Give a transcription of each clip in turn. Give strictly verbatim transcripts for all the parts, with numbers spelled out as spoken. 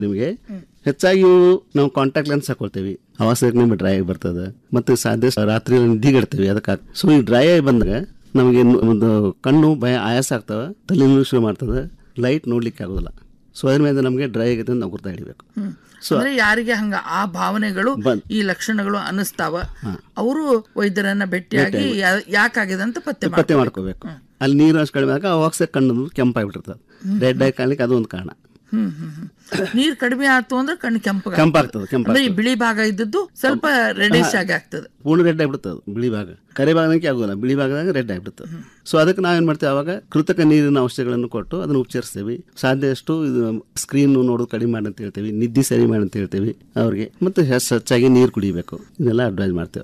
ನಿಮಗೆ ಹೆಚ್ಚಾಗಿ ನಾವು ಕಾಂಟ್ಯಾಕ್ಟ್ ಲೆನ್ಸ್ ಹಾಕೊಳ್ತೇವೆ, ಅವಾಗ ನಿಮ್ಗೆ ಡ್ರೈ ಆಗಿ ಬರ್ತದೆ. ಮತ್ತೆ ಸಾಧ್ಯ ರಾತ್ರಿ ನಿದ್ದಿಗಿಡ್ತೇವೆ ಅದಕ್ಕೆ. ಸೊ ಈ ಡ್ರೈ ಆಗಿ ಬಂದಾಗ ನಮಗೆ ಒಂದು ಕಣ್ಣು ಭಯ ಆಯಾಸ ಆಗ್ತವೆ, ತಲೆ ಶುರು ಮಾಡ್ತದೆ, ಲೈಟ್ ನೋಡ್ಲಿಕ್ಕೆ ಆಗೋದಿಲ್ಲ. ಸೊ ಅದ್ರ ಮೇಲೆ ನಮಗೆ ಡ್ರೈ ಆಗೈತೆ ಅಂತ ನಾವು ಗುರ್ತಾ ಹಿಡಿಬೇಕು. ಸೊ ಯಾರಿಗೆ ಹಂಗ ಆ ಭಾವನೆಗಳು ಈ ಲಕ್ಷಣಗಳು ಅನಿಸ್ತಾವ ಅವರು ವೈದ್ಯರನ್ನ ಭೇಟಿಯಾಗಿ ಯಾಕಾಗಿದೆ ಅಂತ ಪತ್ತೆ ಪತ್ತೆ ಮಾಡ್ಕೋಬೇಕು. ಅಲ್ಲಿ ನೀರು ಅಷ್ಟು ಕಡಿಮೆ ಆಗ ಅವಾಗ ಕಣ್ಣು ಕೆಂಪಾಗ್ಬಿಟ್ಟಿರ್ತದೆ, ರೆಡ್ ಆಗಿ ಕಾಣ್ಲಿಕ್ಕೆ ಅದು ಒಂದು ಕಾರಣ. ಹ್ಮ್ ಹ್ಮ್ ನೀರ್ ಕಡಿಮೆ ಆಯ್ತು ಅಂದ್ರೆ ಕಣ್ಣು ಕೆಂಪ ಕೆಂಪಾಗ್ತದೆ. ಕೆಂಪ ಬಿಳಿ ಭಾಗ ಇದ್ದದ್ದು ಸ್ವಲ್ಪ ರೆಡಿಶ್ ಆಗಿ ಆಗ್ತದೆ, ಪೂರ್ಣ ರೆಡ್ ಆಗಿಬಿಡ್ತದೆ. ಬಿಳಿ ಭಾಗ ಕರೆ ಭಾಗಕ್ಕೆ ಆಗೋಲ್ಲ, ಬಿಳಿ ಭಾಗದಾಗ ರೆಡ್ ಆಗಿಬಿಡ್ತದೆ. ಸೊ ಅದಕ್ಕೆ ನಾವೇನ್ ಮಾಡ್ತೇವೆ, ಅವಾಗ ಕೃತಕ ನೀರಿನ ಔಷಧಿಗಳನ್ನು ಕೊಟ್ಟು ಅದನ್ನು ಉಪಚರಿಸ್ತೇವೆ. ಸಾಧ್ಯಷ್ಟು ಇದು ಸ್ಕ್ರೀನ್ ನೋಡೋದು ಕಡಿಮೆ ಮಾಡಿ ಅಂತ ಹೇಳ್ತೇವೆ, ನಿದ್ದೆ ಸರಿ ಮಾಡಿ ಅಂತ ಹೇಳ್ತೇವೆ ಅವ್ರಿಗೆ. ಮತ್ತೆ ಹೆಚ್ಚಾಗಿ ನೀರು ಕುಡಿಬೇಕು, ಇದನ್ನೆಲ್ಲ ಅಡ್ವೈಸ್ ಮಾಡ್ತೇವೆ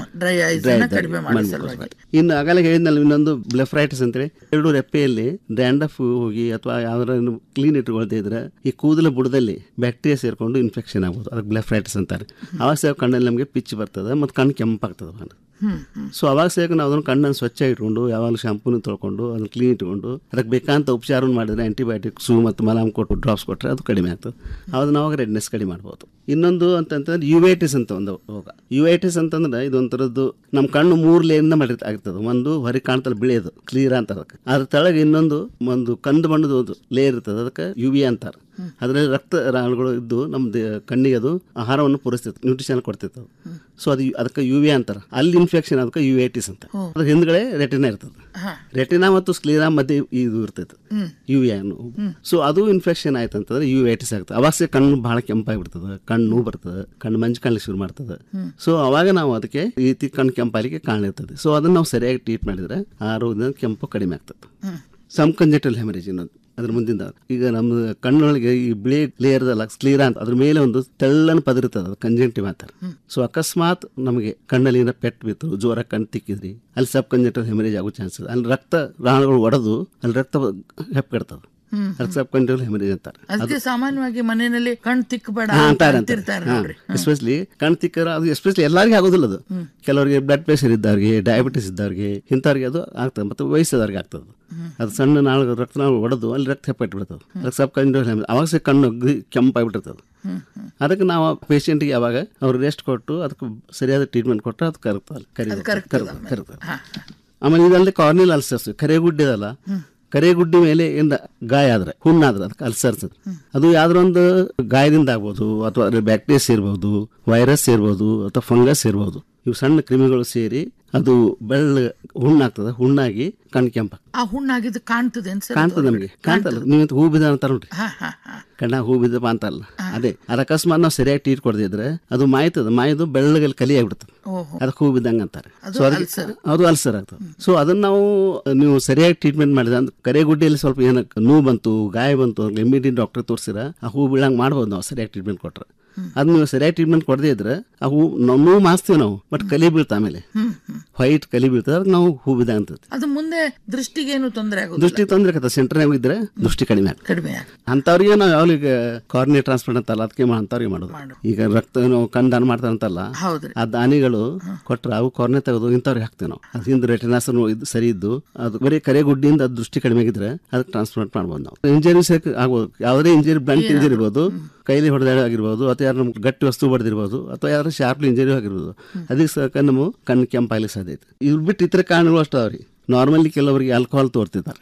ಅವ್ರಿಗೆ. ಇನ್ನು ಆಗಲೇ ಹೇಳಿದ್ನಲ್ಲ ಇನ್ನೊಂದು ಬ್ಲೆಫ್ರೈಟಿಸ್ ಅಂತೇಳಿ, ಎರಡು ರೆಪ್ಪೆಯಲ್ಲಿ ಡ್ಯಾಂಡಫ್ ಹೋಗಿ ಅಥವಾ ಯಾವ್ದಾರ ಕ್ಲೀನ್ ಇಟ್ಕೊಳ್ತಾ ಇದ್ರೆ ಈ ಕೂದಲ ಬುಡದಲ್ಲಿ ಬ್ಯಾಕ್ಟೀರಿಯಾ ಸೇರ್ಕೊಂಡು ಇನ್ಫೆಕ್ಷನ್ ಆಗ್ಬೋದು, ಅದಕ್ಕೆ ಬ್ಲೆಫ್ರೈಟಿಸ್ ಅಂತಾರೆ. ಅವಾಗ ಸೇವ್ ಕಣ್ಣಲ್ಲಿ ನಮಗೆ ಪಿಚ್ ಬರ್ತದೆ ಮತ್ತು ಕಣ್ಣು ಕೆಂಪಾಗ್ತದೆ. ಸೊ ಅವಾಗ ಸೇಕ ನಾವು ಅದನ್ನು ಕಣ್ಣನ್ನು ಸ್ವಚ್ಛ ಇಟ್ಕೊಂಡು ಯಾವಾಗಲೂ ಶಾಂಪೂನ ತೊಳ್ಕೊಂಡು ಅದನ್ನು ಕ್ಲೀನ್ ಇಟ್ಕೊಂಡು ಅದಕ್ಕೆ ಬೇಕಂತ ಉಪಚಾರ ಮಾಡಿದ್ರೆ ಆಂಟಿಬಯೋಟಿಕ್ಸು ಮತ್ತು ಮಲಾಮ್ ಕೊಟ್ಟು ಡ್ರಾಪ್ಸ್ ಕೊಟ್ಟರೆ ಅದು ಕಡಿಮೆ ಆಗ್ತದೆ. ಅದನ್ನ ಅವಾಗ ರೆಡ್ನೆಸ್ ಕಡಿಮೆ ಮಾಡ್ಬೋದು. ಇನ್ನೊಂದು ಅಂತಂತಂದ್ರೆ ಯುವೈಟಿಸ್ ಅಂತ ಒಂದು ರೋಗ. ಯುವೈಟಿಸ್ ಅಂತಂದ್ರೆ ಇದೊಂಥರದ್ದು ನಮ್ಮ ಕಣ್ಣು ಮೂರು ಲೇಯಿಂದ ಮಾಡಿ ಆಗ್ತದೆ. ಒಂದು ಹೊರಗೆ ಕಾಣ್ತಲ್ಲ ಬಿಳಿಯೋದು ಕ್ಲಿಯರ್ ಅಂತ, ಅದಕ್ಕೆ ಅದ್ರ ತೆಳಗೆ ಇನ್ನೊಂದು ಒಂದು ಕಂದು ಬಣ್ಣದ ಒಂದು ಲೇಯರ್ ಇರ್ತದೆ, ಅದಕ್ಕೆ ಯುವಿ ಅಂತಾರೆ. ಅದರಲ್ಲಿ ರಕ್ತ ರಾಣಗಳು ಇದ್ದು ನಮ್ದು ಕಣ್ಣಿಗೆ ಅದು ಆಹಾರವನ್ನು ಪೂರೈಸ್ತೈತೆ, ನ್ಯೂಟ್ರಿಷನ್ ಕೊಡ್ತೈತೆ. ಸೊ ಅದು ಅದಕ್ಕೆ ಯುವಿ ಅಂತಾರೆ. ಅಲ್ಲಿ ಇನ್ಫೆಕ್ಷನ್ ಅದಕ್ಕೆ ಯುವೈಟಿಸ್ ಅಂತ. ಅದ್ರ ಹಿಂದ್ಗಡೆ ರೆಟಿನಾ ಇರ್ತದೆ. ರೆಟಿನಾ ಮತ್ತು ಸ್ಕ್ಲೀರಾ ಮಧ್ಯೆ ಇದು ಇರ್ತೈತೆ ಯುವಿ ಅನ್ನು. ಸೊ ಅದು ಇನ್ಫೆಕ್ಷನ್ ಆಯ್ತು ಅಂತಂದ್ರೆ ಯುವೈಟಿಸ್ ಆಗ್ತದೆ. ಅವಾಗ ಕಣ್ಣು ಬಹಳ ಕೆಂಪಾಗಿಬಿಡ್ತದೆ, ಕಣ್ಣು ಬರ್ತದೆ, ಕಣ್ಣು ಮಂಜು ಕಾಣ್ಲಿಕ್ಕೆ ಶುರು ಮಾಡ್ತದೆ. ಸೊ ಅವಾಗ ನಾವು ಅದಕ್ಕೆ ಈ ರೀತಿ ಕಣ್ಣು ಕೆಂಪಾಲಿಕ್ಕೆ ಕಾಣಿರ್ತದೆ. ಸೊ ಅದನ್ನ ನಾವು ಸರಿಯಾಗಿ ಟ್ರೀಟ್ ಮಾಡಿದ್ರೆ ಆ ರೋಗದಿಂದ ಕೆಂಪು ಕಡಿಮೆ ಆಗ್ತದೆ. ಸಮ್ ಕಂಜೆಂಟಲ್ ಹೆಮರೇಜ್ ಇನ್ನೊಂದು ಅದ್ರ ಮುಂದಿಂದ. ಈಗ ನಮ್ಮ ಕಣ್ಣೊಳಗೆ ಈ ಬಿಳಿ ಲೇಯರ್ ಸ್ಕ್ಲೀರಾ ಅಂತ ಅದ್ರ ಮೇಲೆ ಒಂದು ತೆಳ್ಳನ ಪದರ್ತದೆ, ಅದು ಕಂಜೆಂಟಿವ್ ಅಂತಾರೆ. ಸೊ ಅಕಸ್ಮಾತ್ ನಮಗೆ ಕಣ್ಣಲ್ಲಿ ಪೆಟ್ಟು ಬಿತ್ತು, ಜೋರ ಕಣ್ಣು ತಿಕ್ಕಿದ್ರಿ, ಅಲ್ಲಿ ಸಬ್ ಕಂಜೆಂಟಲ್ ಹೆಮರೇಜ್ ಆಗೋ ಚಾನ್ಸಸ್. ಅಲ್ಲಿ ರಕ್ತ ರಾಣಗಳು ಒಡೆದು ಅಲ್ಲಿ ರಕ್ತ ಹೆಪ್ಪೆಡ್ತದೆ, ಸಬ್ ಕಂಜೆಂಟಲ್ ಹೆಮರೇಜ್ ಅಂತಾರೆ. ಅದಕ್ಕೆ ಸಾಮಾನ್ಯವಾಗಿ ಮನೆಯಲ್ಲಿ ಕಣ್ಣು ತಿಕ್ಕಬೇಡ ಅಂತಾರೆ. ಎಸ್ಪೆಷಲಿ ಕಣ್ಣು ತಿಕ್ಕರ ಅದು ಎಸ್ಪೆಷಲಿ ಎಲ್ಲರಿಗೂ ಆಗೋದಿಲ್ಲ. ಅದು ಕೆಲವರಿಗೆ ಬ್ಲಡ್ ಪ್ರೆಷರ್ ಇದ್ದವ್ರಿಗೆ, ಡಯಾಬಿಟಿಸ್ ಇದ್ದವ್ರಿಗೆ, ಇಂಥವ್ರಿಗೆ ಅದು ಆಗ್ತದೆ. ಮತ್ತೆ ವಯಸ್ಸದವ್ರಿಗೆ ಆಗ್ತದೆ. ಅದು ಸಣ್ಣ ನಾಳು ರಕ್ತ ನಾಳು ಒಡೆದು ಅಲ್ಲಿ ರಕ್ತ ಹೆಪ್ಪಟ್ಟು ಬಿಡ್ತದೆ, ಅದಕ್ಕೆ ಸಬ್ ಕಂಜೆಂಟಲ್ ಹೆಮರೇಜ್. ಅವಾಗ ಸಹ ಕಣ್ಣು ಕೆಂಪಾಗಿಬಿಟ್ಟಿರ್ತದೆ. ಅದಕ್ಕೆ ನಾವು ಪೇಷಂಟ್ಗೆ ಯಾವಾಗ ಅವ್ರು ರೆಸ್ಟ್ ಕೊಟ್ಟು ಅದಕ್ಕೆ ಸರಿಯಾದ ಟ್ರೀಟ್ಮೆಂಟ್ ಕೊಟ್ಟರೆ ಅದು ಕರಗ್ತದೆ ಕರಗ್ತದೆ. ಆಮೇಲೆ ಇದಲ್ಲದೆ ಕಾರ್ನಿಯಲ್ ಅಲ್ಸರ್ಸ್, ಕರೆಗುಡ್ಡಿದಲ್ಲ, ಕರೆಗುಡ್ಡಿ ಮೇಲೆ ಇಂದ ಗಾಯ ಆದ್ರೆ ಹುಣ್ಣಾದ್ರೆ ಅದಕ್ಕೆ ಅಲ್ಸರ್ಸ್. ಅದು ಯಾವ್ದಾರ ಒಂದು ಗಾಯದಿಂದ ಆಗ್ಬೋದು, ಅಥವಾ ಅದ್ರ ಬ್ಯಾಕ್ಟೀರಿಯಾ ಸೇರ್ಬೋದು, ವೈರಸ್ ಸೇರ್ಬೋದು, ಅಥವಾ ಫಂಗಸ್ ಸೇರ್ಬೋದು. ಇವು ಸಣ್ಣ ಕ್ರಿಮಿಗಳು ಸೇರಿ ಅದು ಬೆಳ್ಳ ಹುಣ್ಣಾಗ್ತದೆ. ಹುಣ್ಣಾಗಿ ಕಣ್ಣು ಕೆಂಪ ಆ ಹುಣ್ಣಾಗಿದ್ದು ಕಾಣ್ತದೆ ಕಾಣ್ತದೆ ನಮಗೆ. ಕಾಣ್ತಲ್ಲ, ನೀವು ಹೂ ಬಿದ್ದ ಅಂತಾರ ನೋಡ್ರಿ, ಕಣ್ಣ ಹೂ ಬಿದ್ದಪ್ಪ ಅಂತಲ್ಲ. ಅದೇ ಅದು ಅಕಸ್ಮಾತ್ ನಾವು ಸರಿಯಾಗಿ ಟ್ರೀಟ್ ಕೊಡದಿದ್ರೆ ಅದು ಮಾಯ್ತದ, ಮಾಯದು ಬೆಳ್ಳಗಲ್ಲಿ ಕಲಿ ಆಗ್ಬಿಡ್ತದೆ, ಅದಕ್ಕೆ ಹೂ ಬಿದ್ದಂಗೆ ಅಂತಾರೆ. ಸೊ ಅದಕ್ಕೆ ಅದು ಅಲ್ಸರ್ ಆಗ್ತದೆ. ಸೊ ಅದನ್ನ ನಾವು ನೀವು ಸರಿಯಾಗಿ ಟ್ರೀಟ್ಮೆಂಟ್ ಮಾಡಿದ್ರೆ ಅಂದ್ರೆ ಕರೆಗುಡ್ಡಿಯಲ್ಲಿ ಸ್ವಲ್ಪ ಏನಕ್ಕೆ ನೋವು ಬಂತು, ಗಾಯ ಬಂತು, ಇಮಿಡಿಯೇಟ್ ಡಾಕ್ಟರ್ ತೋರಿಸಿರ ಆ ಹೂ ಬೀಳಂಗೆ ಮಾಡ್ಬೋದು ನಾವು ಸರಿಯಾಗಿ ಟ್ರೀಟ್ಮೆಂಟ್ ಕೊಟ್ರೆ. ಅದ್ ನೀವು ಸರಿಯಾಗಿ ಟ್ರೀಟ್ಮೆಂಟ್ ಕೊಡದೇ ಇದ್ರೆ ಆ ಹೂ ನೋವು ಮಾಸ್ತೀವಿ ನಾವು, ಬಟ್ ಕಲಿ ಬೀಳ್ತಾ ಆಮೇಲೆ ವೈಟ್ ಕಲಿ ಬೀಳ್ತದೆ, ಅದಕ್ಕೆ ನಾವು ಹೂ ಬಿದ್ದ ಅಂತದೆ. ಅದು ಮುಂದೆ ದೃಷ್ಟಿಗೆ ಏನು ತೊಂದರೆ ಆಗೋದು, ದೃಷ್ಟಿ ತೊಂದರೆ ಆಗತ್ತೆ. ಸೆಂಟರ್ನಾಗ ಇದ್ರೆ ದೃಷ್ಟಿ ಕಡಿಮೆ ಆಗ ಕಡಿಮೆ ಅಂತವ್ರಿಗೆ ನಾವು ಯಾವ್ಲಿಗೆ ಕಾರ್ನಿಯಾ ಟ್ರಾನ್ಸ್ಪ್ಲಾಂಟ್ ಅಂತಲ್ಲ, ಅದಕ್ಕೆ ಅಂತವ್ರಿಗೆ ಮಾಡೋದು. ಈಗ ರಕ್ತ ಕಣ್ ದಾನ ಮಾಡ್ತಾರಂತಲ್ಲ, ಆ ದಾನಿಗಳು ಕೊಟ್ರೆ ಅವು ಕಾರ್ನಿಯಾ ತೆಗೆದು ಇಂಥವ್ರಿಗೆ ಹಾಕ್ತೇವೆ ನಾವು. ಅದು ಹಿಂದೆ ರೆಟಿನಾಸ್ ಇದು ಸರಿ ಇದ್ದು ಅದು ಬರೀ ಕರೆ ಗುಡ್ಡಿಯಿಂದ ಅದು ದೃಷ್ಟಿ ಕಡಿಮೆ ಆಗಿದ್ರೆ ಅದಕ್ಕೆ ಟ್ರಾನ್ಸ್ಪ್ಲಾಂಟ್ ಮಾಡ್ಬೋದು ನಾವು. ಇಂಜರೀಸ್ ಆಗ್ಬೋದು, ಯಾವುದೇ ಇಂಜರಿ, ಬ್ಲಂಟ್ ಇಂಜರಿ ಇರ್ಬೋದು, ಕೈಲಿ ಹೊಡೆದಾಡ ಆಗಿರ್ಬೋದು, ಅಥವಾ ಯಾರು ನಮ್ಗೆ ಗಟ್ಟಿ ವಸ್ತು ಬಡ್ದಿರ್ಬೋದು, ಅಥವಾ ಯಾರು ಶಾರ್ಪ್ಲಿ ಇಂಜರಿ ಆಗಿರ್ಬೋದು, ಅದಕ್ಕೆ ಸಹ ನಮ್ಮ ಕಣ್ಣು ಕೆಂಪಾಗ್ಲಿಕ್ಕೆ ಸಾಧ್ಯ ಐತೆ. ಇವ್ರು ಬಿಟ್ಟು ಇತರ ಕಾರಣಗಳು ಅಷ್ಟು ಅವ್ರಿ. ನಾರ್ಮಲಿ ಕೆಲವರಿಗೆ ಆಲ್ಕೋಹಾಲ್ ತೋರ್ತಿದ್ದಾರೆ,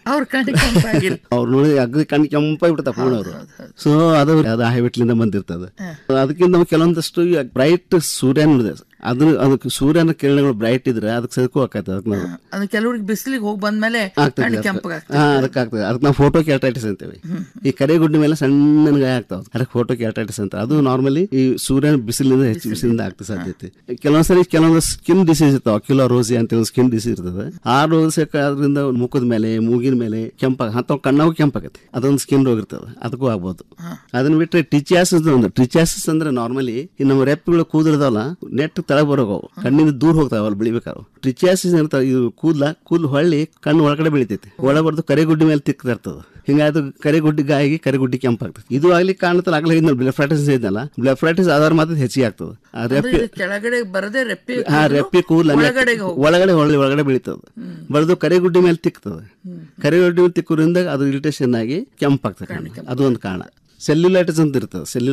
ಅವ್ರು ನೋಡಿ ಅಗ್ರಿ ಕಣ್ಣು ಕೆಂಪಾಗ್ಬಿಡ್ತಾರೆ ಪೂರ್ಣವ್ರು. ಸೊ ಅದು ಅದು ಹ್ಯಾಬಿಟ್ಲಿಂದ ಬಂದಿರ್ತದೆ. ಅದಕ್ಕಿಂತ ನಾವು ಕೆಲವೊಂದಷ್ಟು ಬ್ರೈಟ್ ಸೂರ್ಯ ನೋಡಿದೆ, ಅದ್ರ ಅದಕ್ಕೆ ಸೂರ್ಯನ ಕಿರಣಗಳು ಬ್ರೈಟ್ ಇದ್ರೆ ಅದಕ್ಕೆ ಸದಕ್ಕೂ ಆಕೈತೆ. ಅದಕ್ಕೆ ನಾವು ಕೆಲವರಿಗೆ ಬಿಸಿಲಿಗೆ ಹೋಗಿ ಬಂದ್ಮೇಲೆ ಆಗ್ತದೆ, ಅದಕ್ಕೆ ಆಗ್ತದೆ. ಅದಕ್ಕೆ ನಾವು ಫೋಟೋ ಕ್ಯಾಟೈಟಿಸ್ ಅಂತೇವೆ. ಈ ಕರೆಗುಡ್ಡಿ ಮೇಲೆ ಸಣ್ಣ ಗಾಯ ಆಗ್ತಾವ, ಅದಕ್ಕೆ ಫೋಟೋ ಕ್ಯಾಟೈಟಿಸ್ ಅಂತ. ಅದು ನಾರ್ಮಲಿ ಈ ಸೂರ್ಯನ ಬಿಸಿಲಿಂದ ಹೆಚ್ಚು ಬಿಸಿಲಿಂದ ಆಗ್ತದೆ ಸಾಧ್ಯತೆ. ಕೆಲವೊಂದ್ಸರಿ ಕೆಲವೊಂದು ಸ್ಕಿನ್ ಡಿಸೀಸ್ ಇರ್ತಾವ, ಅಕ್ಯುಲರ್ ರೋಸಿ ಅಂತ ಒಂದು ಸ್ಕಿನ್ ಡಿಸೀಸ್ ಇರ್ತದೆ. ಆ ರೋಗ ಅದರಿಂದ ಮುಖದ ಮೇಲೆ, ಮೂಗಿನ ಮೇಲೆ ಕೆಂಪಾಗ ಅಥವಾ ಕಣ್ಣಾಗೂ ಕೆಂಪಾಗತ್ತೆ, ಅದೊಂದು ಸ್ಕಿನ್ ರೋಗ ಇರ್ತದೆ, ಅದಕ್ಕೂ ಆಗ್ಬೋದು. ಅದನ್ನ ಬಿಟ್ಟರೆ ಟಿಚಿಯಾಸಿಸ್ ಒಂದು ಟಿಚಿಯಾಸಿಸ್ ಅಂದ್ರೆ ನಾರ್ಮಲಿ ನಮ್ಮ ರೆಪ್ಪೆಗಳು ಕೂದಲದಲ್ಲ ನೆಟ್ ತಳಗ ಬರೋಗವು, ಕಣ್ಣಿಂದ ದೂರ ಹೋಗ್ತಾವ, ಅಲ್ಲಿ ಬೆಳಿಬೇಕಾವು. ಟ್ರಿಚಿಯಾಸಿಸ್ ಇರ್ತಾವ, ಇದು ಕೂದಲ ಕೂದಲು ಹೊಳ್ಳಿ ಕಣ್ಣು ಒಳಗಡೆ ಬೆಳಿತೈತಿ, ಒಳ ಬರ್ದು ಕರೆಗುಡ್ಡಿ ಮೇಲೆ ತಿಕ್ತಾ ಇರ್ತದೆ. ಹಿಂಗಾದ ಕರೆಗುಡ್ಡಿ ಗಾಯಿಗೆ ಕರೆಗುಡ್ಡಿ ಕೆಂಪಾಗ್ತದೆ. ಇದು ಆಗ್ಲಿಕ್ಕೆ ಕಾಣುತ್ತಲ್ಲ, ಆಗ್ಲೇ ಇದ್ನಲ್ಲ ಬ್ಲೆಫ್ರೈಟಿಸ್ ಇದ್ನಲ್ಲ, ಬ್ಲೆಫ್ರೈಟಿಸ್ ಆಧಾರ ಮಾತ್ರ ಹೆಚ್ಚಿಗೆ ಆಗ್ತದೆ. ಆ ರೆಪ್ಪೆ ಕೆಳಗಡೆ ಬರದೆ ರೆಪ್ಪೆ ಹಾ ರೆಪ್ಪೆ ಕೂದಲ ಒಳಗಡೆ ಹೊಳ್ಳಿ ಒಳಗಡೆ ಬೆಳಿತದೆ, ಬರೆದು ಕರೆಗುಡ್ಡಿ ಮೇಲೆ ತಿಕ್ತದೆ. ಕರೆಗುಡ್ಡಿ ಮೇಲೆ ತಿಕ್ಕೋದ್ರಿಂದ ಅದು ಇರಿಟೇಷನ್ ಆಗಿ ಕೆಂಪಾಗ್ತದೆ ಕಣ್ಣು, ಅದು ಒಂದು ಕಾರಣ. ಸೆಲ್ಯುಲೈಟಿಸ್ ಅಂತ ಇರ್ತದೆ.